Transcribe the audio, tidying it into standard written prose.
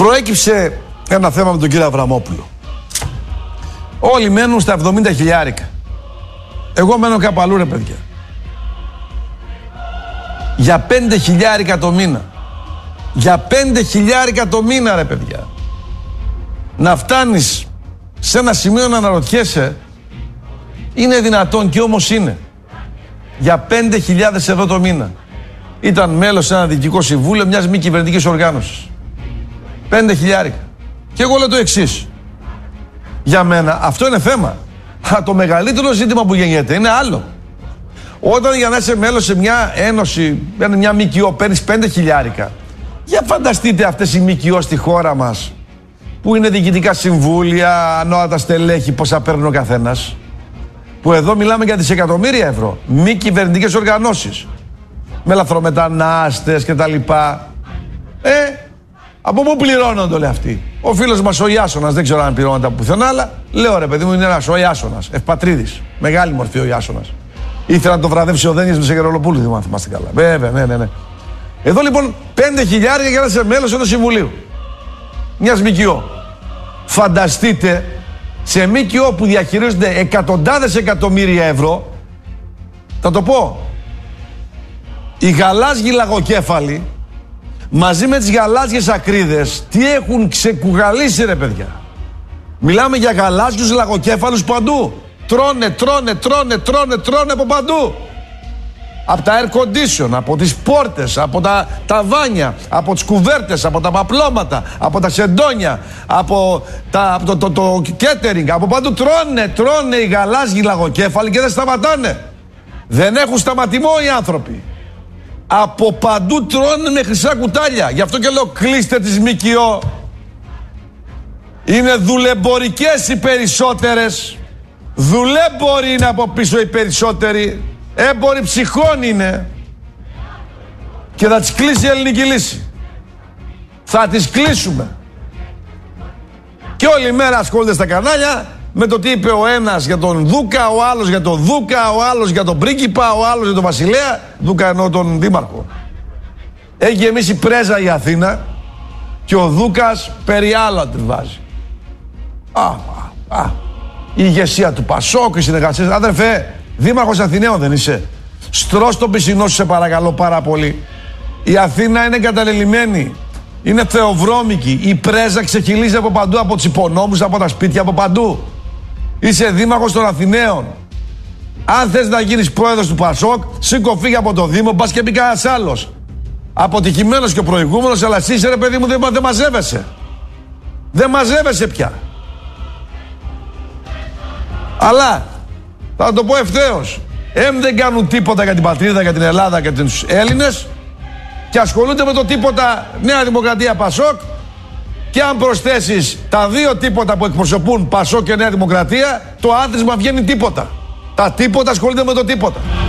Προέκυψε ένα θέμα με τον κύριο Αβραμόπουλο. Όλοι μένουν στα 70 χιλιάρικα. Εγώ μένω κάπου αλλού, ρε παιδιά. Για 5 χιλιάρικα το μήνα. Για 5 χιλιάρικα το μήνα, ρε παιδιά. Να φτάνεις σε ένα σημείο να αναρωτιέσαι, είναι δυνατόν? Και όμως είναι. Για 5.000 ευρώ το μήνα. Ήταν μέλος σε ένα διοικητικό συμβούλιο μιας μη κυβερνητικής οργάνωσης. 5 χιλιάρικα. Και εγώ λέω το εξής. Για μένα αυτό είναι θέμα. Το μεγαλύτερο ζήτημα που γεννιέται είναι άλλο. Όταν για να είσαι μέλος σε μια ένωση, μια ΜΚΟ, παίρνεις 5 χιλιάρικα. Για φανταστείτε αυτές οι ΜΚΟ στη χώρα μας, που είναι διοικητικά συμβούλια, ανώτατα στελέχη, πόσα παίρνει ο καθένας. Που εδώ μιλάμε για δισεκατομμύρια ευρώ. Μη κυβερνητικές οργανώσεις. Με λαθρομετανάστες και τα λοιπά. Από πού πληρώνονται όλοι αυτοί? Ο φίλος μας ο Ιάσονας, δεν ξέρω αν πληρώνονται από πουθενά, αλλά λέω ρε παιδί μου, είναι ένας ο Ιάσονας, Ευπατρίδης. Μεγάλη μορφή ο Ιάσονας. Ήθελα να το βραδεύσει ο Δένιας με σε Γερολοπούλου, αν θυμάστε καλά. Βέβαια, ναι. Εδώ λοιπόν 5 χιλιάρια για να είσαι μέλος ενός συμβουλίου. Μιας ΜΚΟ. Φανταστείτε σε ΜΚΟ που διαχειρίζονται εκατοντάδες εκατομμύρια ευρώ, θα το πω, οι γαλάζιοι λαγοκέφαλοι μαζί με τις γαλάζιες ακρίδες, τι έχουν ξεκουγαλίσει ρε παιδιά. Μιλάμε για γαλάζιους λαγοκέφαλους παντού. Τρώνε από παντού. Από τα air condition, από τις πόρτες, από τα ταβάνια, από τις κουβέρτες, από τα παπλώματα, από τα σεντόνια, από το catering, από παντού τρώνε οι γαλάζιοι λαγοκέφαλοι και δεν σταματάνε. Δεν έχουν σταματημό οι άνθρωποι. Από παντού τρώνε με χρυσά κουτάλια. Γι' αυτό και λέω κλείστε τις ΜΚΟ. Είναι δουλεμπορικές οι περισσότερες. Δουλέμποροι είναι από πίσω οι περισσότεροι. Έμποροι ψυχών είναι. Και θα τις κλείσει η ελληνική λύση. Θα τις κλείσουμε. Και όλη η μέρα ασχολούνται στα κανάλια με το τι είπε ο ένας για τον Δούκα, ο άλλος για τον Δούκα, ο άλλος για τον πρίγκιπα, ο άλλος για τον βασιλέα. Δούκα εννοώ τον δήμαρχο. Έχει γεμίσει πρέζα η Αθήνα και ο Δούκας περί άλλα την βάζει. Η ηγεσία του Πασόκ, οι συνεργασίες. Αδερφέ, δήμαρχος Αθηναίων δεν είσαι? Στρώς τον πισινό σου σε παρακαλώ πάρα πολύ. Η Αθήνα είναι εγκαταλελειμμένη. Είναι θεοβρώμικη. Η πρέζα ξεχυλίζει από παντού, από τους υπονόμους, από τα σπίτια, από παντού. Είσαι δήμαρχος των Αθηναίων. Αν θες να γίνεις πρόεδρος του Πασόκ, σήκω φύγε από το Δήμο, πας και μπει κανένας άλλος. Αποτυχημένος και ο προηγούμενος, αλλά εσύ ρε παιδί μου δεν μαζεύεσαι. Δεν μαζεύεσαι πια. Αλλά θα το πω ευθέως. Δεν κάνουν τίποτα για την πατρίδα, για την Ελλάδα, για τους Έλληνες και ασχολούνται με το τίποτα Νέα Δημοκρατία Πασόκ. Και αν προσθέσεις τα δύο τίποτα που εκπροσωπούν Πασόκ και Νέα Δημοκρατία, το άθροισμα βγαίνει τίποτα. Τα τίποτα ασχολούνται με το τίποτα.